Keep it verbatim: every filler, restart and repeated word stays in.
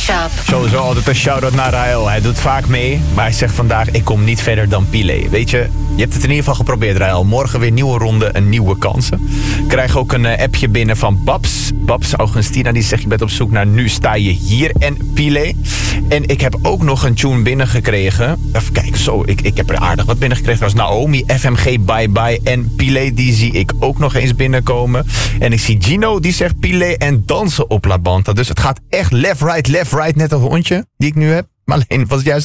Shop. Sowieso altijd een shout-out naar Raël. Hij doet vaak mee, maar hij zegt vandaag... ik kom niet verder dan Pile. Weet je, je hebt het in ieder geval geprobeerd, Raël. Morgen weer nieuwe ronde en nieuwe kansen. Ik krijg ook een uh, appje binnen van Babs. Babs Augustina, die zegt... je bent op zoek naar Nu sta je hier en Pile. En ik heb ook nog een tune binnengekregen. Even kijken, zo, ik, ik heb er aardig wat binnengekregen. Dat was Naomi, F M G, Bye Bye en Pile. Die zie ik ook nog eens binnenkomen. En ik zie Gino, die zegt Pile en dansen op La Banta. Dus het gaat echt left, right, left, right. Net een hondje die ik nu heb. Maar alleen was het juist